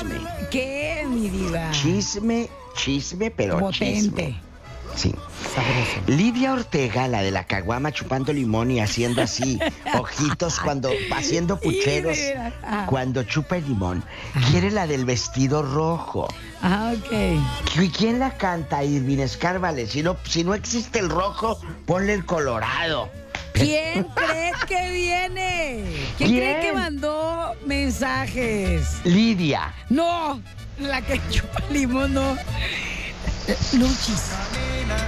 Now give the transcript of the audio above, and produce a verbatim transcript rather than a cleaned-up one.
chisme. ¿Qué, mi diva? Chisme, chisme, pero Potente. chisme. Sí. Sabroso. Lidia Ortega, la de la caguama chupando limón y haciendo así, ojitos cuando, haciendo pucheros Y mira, ah. cuando chupa el limón, quiere la del vestido rojo. Ah, ok. ¿Y quién la canta, Irving? Escárvale. Si no, si no existe el rojo, ponle el colorado. ¿Quién cree que viene? ¿Quién, ¿Quién? cree que mandó mensajes? Lidia. No, la que chupa limón, no. Luchis.